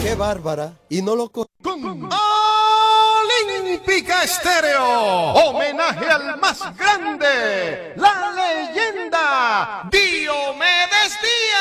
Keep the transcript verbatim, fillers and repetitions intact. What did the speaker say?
Qué bárbara. Y no lo... co- Olímpica Estéreo, homenaje al más grande, la leyenda Diomedes Díaz.